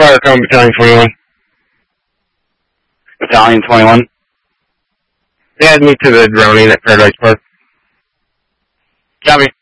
Fire Cone Battalion 21. Battalion 21? They had me to the droning at Paradise Park. Copy.